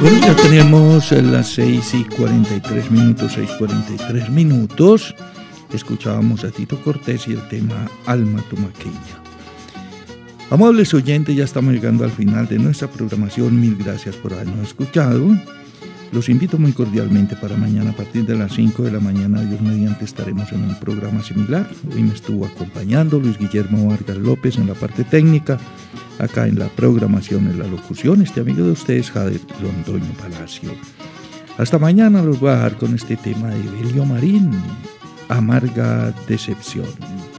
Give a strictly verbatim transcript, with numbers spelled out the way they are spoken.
Bueno, ya tenemos las seis y cuarenta y tres minutos, seis y cuarenta y tres minutos. Escuchábamos a Tito Cortés y el tema Alma Tumaqueña. Amables oyentes, ya estamos llegando al final de nuestra programación. Mil gracias por habernos escuchado. Los invito muy cordialmente para mañana a partir de las cinco de la mañana. Dios mediante estaremos en un programa similar. Hoy me estuvo acompañando Luis Guillermo Vargas López en la parte técnica. Acá en la programación, en la locución, este amigo de ustedes, Jader Londoño Palacio. Hasta mañana los voy a dejar con este tema de Evelio Marín, Amarga Decepción.